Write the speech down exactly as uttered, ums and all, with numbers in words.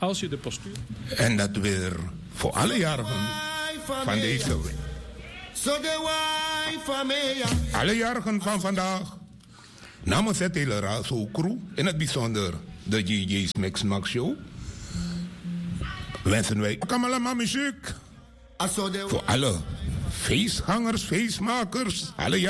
als je de postuur... En dat weer voor alle jarigen van deze week. Alle jarigen van vandaag. Namens het hele Razo crew, in het bijzonder de G J's Mix Max Show, wensen wij allemaal muziek. Voor alle feestgangers, feestmakers, alle